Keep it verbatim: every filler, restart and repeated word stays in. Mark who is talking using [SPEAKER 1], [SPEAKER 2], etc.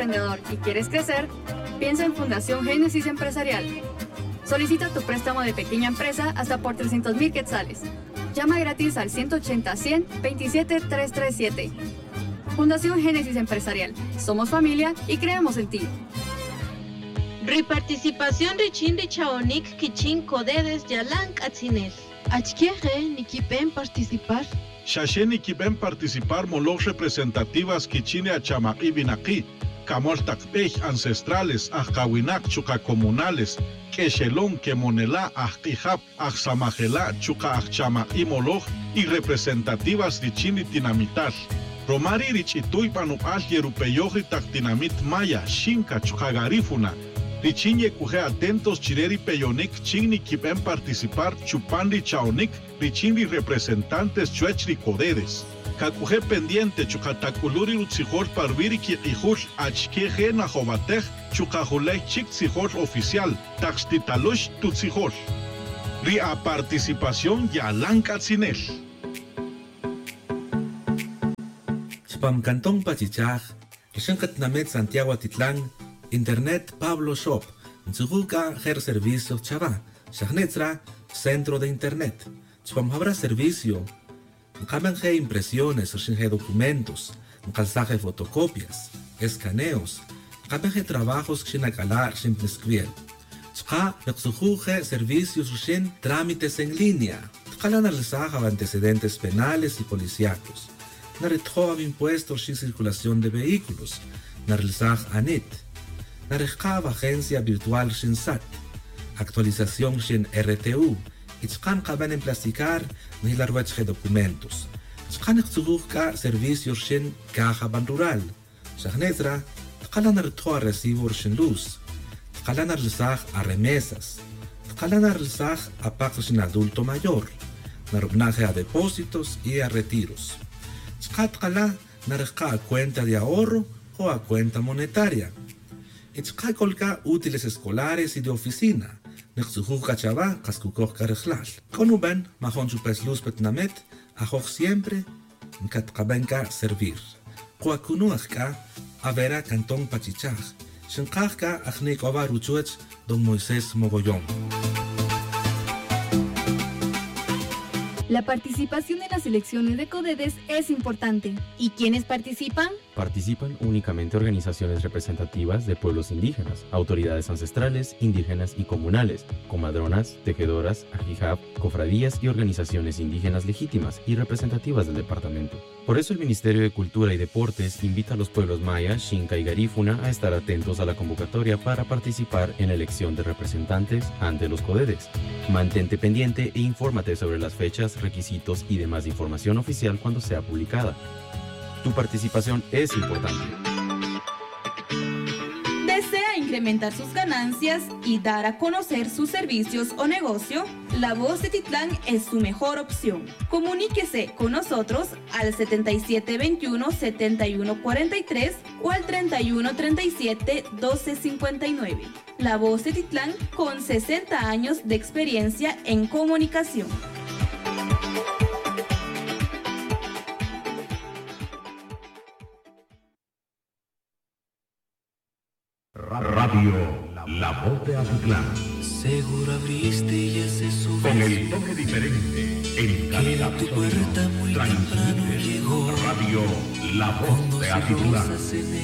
[SPEAKER 1] emprendedor y quieres crecer, piensa en Fundación Génesis Empresarial. Solicita tu préstamo de pequeña empresa hasta por trescientos mil quetzales. Llama gratis al ciento ochenta, cien, veintisiete, trescientos treinta y siete. Fundación Génesis Empresarial. Somos familia y creemos en ti.
[SPEAKER 2] Reparticipación Richin de Chaonik, Kichin, Codedes, Yalank, Atzinel.
[SPEAKER 3] Achqueje, ni quipen participar.
[SPEAKER 4] Shashe ni quipen participar molos representativas Kichine Achama y Binaki, Camol Takpej ancestrales, Ajkawinak, Chuca comunales, Keshelon, Kemonela, Ajkijap, Ajsamajela, Chuca Achama y Moloj, y representativas de Chini Tinamital. Romari Richituy Panual Yerupeyoji Taktinamit Maya, Shinka, Chucagarifuna. Richinye kuje atentos chireri peyonik chingni kipen participar chupandi chaonik richinri representantes chuechri codedes. Kakuje pendiente chukatakuluri utzijor parviri ki ijur achkeje na jovatej chukajulej chik tzijor oficial taxtitalush tutzijor. Ri a participación yalan katzinel.
[SPEAKER 5] Chpam Cantón Pachichaj, Rishankatnamet Santiago Atitlán, Internet Pablo Shop, Nzuhuka Her Servicio Chava, Shagnetra, Centro de Internet. Chpam habrá servicio, Nkamenje impresiones, Shinje documentos, Nkalsaje fotocopias, escaneos, Nkamenje trabajos Shinakalar, Shimpnesquiel. Chka, Nexuhuje servicios Shin, trámites en línea. Tkalan alzaja antecedentes penales y policíacos. Naretjoab impuestos sin circulación de vehículos. Narlzaj Anit. Narejkab agencia virtual Shinsat, actualización Shin R T U, Itzkan kaban en plasticar, Nilarwechje documentos, Itzkan Itzugujka servicios Shin Caja Ban Rural, Shagnetra, Tkalanar Toa recibos Shin Luz, Tkalanar Lzaj a remesas, Tkalanar Lzaj a pagos Shin adulto mayor, Narubnaje a depósitos y a retiros, Tzkatkala Narejka a cuenta de ahorro o a cuenta monetaria. Itzkakolka útiles escolares y de oficina. Nexujuka chava, kaskukok karejlal. Konuben, mahon chupes luz petnamet, ajoj siempre, nkatkabenka servir. Kuakunuachka, avera Cantón Pachichaj. Shinkajka ajnik ova ruchuech, don Moisés Mogollón.
[SPEAKER 1] La participación en las elecciones de CODEDES es importante. ¿Y quiénes participan?
[SPEAKER 6] Participan únicamente organizaciones representativas de pueblos indígenas, autoridades ancestrales, indígenas y comunales, comadronas, tejedoras, ajijab, cofradías y organizaciones indígenas legítimas y representativas del departamento. Por eso el Ministerio de Cultura y Deportes invita a los pueblos maya, xinca y garífuna a estar atentos a la convocatoria para participar en la elección de representantes ante los CODEDES. Mantente pendiente e infórmate sobre las fechas, requisitos y demás información oficial cuando sea publicada. Tu participación es importante.
[SPEAKER 7] ¿Desea incrementar sus ganancias y dar a conocer sus servicios o negocio? La Voz de Titlán es su mejor opción. Comuníquese con nosotros al setenta y siete veintiuno, setenta y uno cuarenta y tres o al treinta y uno treinta y siete, doce cincuenta y nueve. La Voz de Titlán con sesenta años de experiencia en comunicación.
[SPEAKER 8] Radio La Voz de Atitlán.
[SPEAKER 9] Seguro abriste y ese es su
[SPEAKER 8] con el toque diferente, en calidad
[SPEAKER 9] tu puerta muy temprano llegó.
[SPEAKER 8] Radio La Voz de Atitlán.